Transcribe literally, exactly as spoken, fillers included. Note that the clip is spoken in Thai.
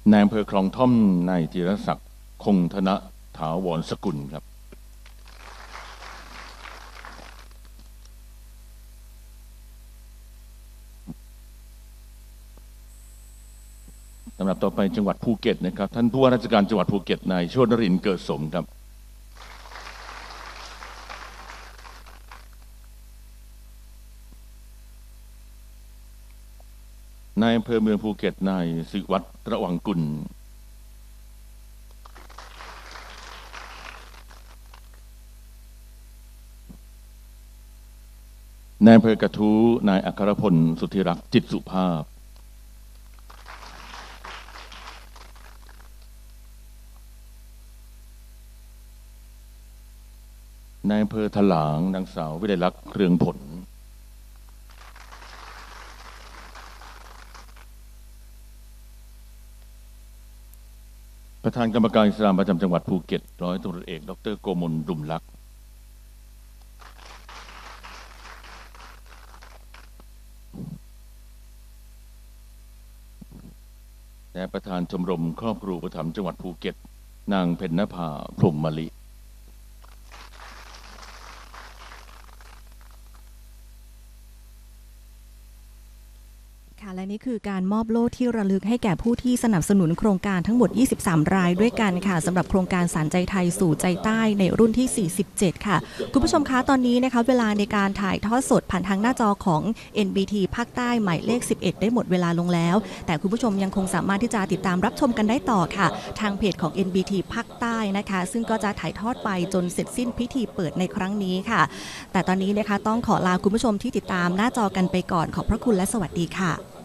นายอำเภอคลองท่อมนายจิรศักดิ์คงธนถาวรสกุลครับลำดับต่อไปจังหวัดภูเก็ตนะครับท่านผู้ว่าราชการจังหวัดภูเก็ตนายโชตินรินทร์เกิดสมครับนายอำเภอเมืองภูเก็ตนายศิวัตรระวังกุลนายอำเภอกระทู้นายอัครพลสุทธิรักษ์จิตสุภาพนายอำเภอถลางนางสาววิไลลักษณ์เครืองผลประธานกรรมการอิสลามประจำจังหวัดภูเก็ตร้อยตำรวจเอกดรโกมลดุมลักษณ์และประธานชมรมครอบครัวอุปถัมภ์จังหวัดภูเก็ตนางเพ็ญนภาพรหมมลิและนี่คือการมอบโล่ที่ระลึกให้แก่ผู้ที่สนับสนุนโครงการทั้งหมดยี่สิบสามรายด้วยกันค่ะสำหรับโครงการสารใจไทยสู่ใจใต้ในรุ่นที่สี่สิบเจ็ดค่ะคุณผู้ชมคะตอนนี้นะคะเวลาในการถ่ายทอดสดผ่านทางหน้าจอของ เอ็น บี ที ภาคใต้หมายเลขสิบเอ็ดได้หมดเวลาลงแล้วแต่คุณผู้ชมยังคงสามารถที่จะติดตามรับชมกันได้ต่อค่ะทางเพจของ เอ็น บี ที ภาคใต้นะคะซึ่งก็จะถ่ายทอดไปจนเสร็จสิ้นพิธีเปิดในครั้งนี้ค่ะแต่ตอนนี้นะคะต้องขอลาคุณผู้ชมที่ติดตามหน้าจอกันไปก่อนขอบพระคุณและสวัสดีค่ะ